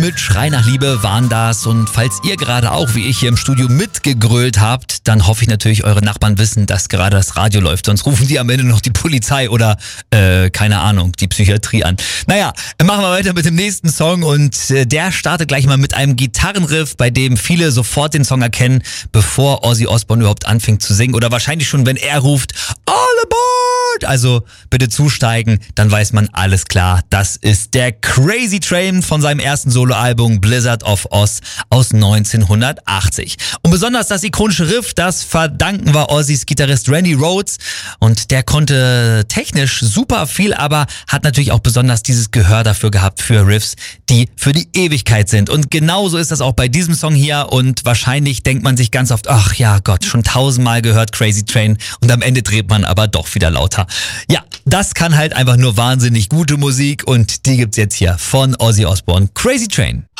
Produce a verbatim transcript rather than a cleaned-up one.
Mit Schrei nach Liebe waren das, und falls ihr gerade auch wie ich hier im Studio mitgegrölt habt, dann hoffe ich natürlich, eure Nachbarn wissen, dass gerade das Radio läuft, sonst rufen die am Ende noch die Polizei oder, äh, keine Ahnung, die Psychiatrie an. Naja, machen wir weiter mit dem nächsten Song, und äh, der startet gleich mal mit einem Gitarrenriff, bei dem viele sofort den Song erkennen, bevor Ozzy Osbourne überhaupt anfängt zu singen, oder wahrscheinlich schon, wenn er ruft, All aboard! Also bitte zusteigen, dann weiß man, alles klar, das ist der Crazy Train von seinem ersten Soloalbum Blizzard of Ozz aus neunzehnhundertachtzig. Und besonders das ikonische Riff, das verdanken wir Ozzys Gitarrist Randy Rhoads, und der konnte technisch super viel, aber hat natürlich auch besonders dieses Gehör dafür gehabt für Riffs, die für die Ewigkeit sind. Und genauso ist das auch bei diesem Song hier, und wahrscheinlich denkt man sich ganz oft, ach ja Gott, schon tausendmal gehört Crazy Train, und am Ende dreht man aber doch wieder lauter. Ja, das kann halt einfach nur wahnsinnig gute Musik, und die gibt's jetzt hier von Ozzy Osbourne, Crazy Train.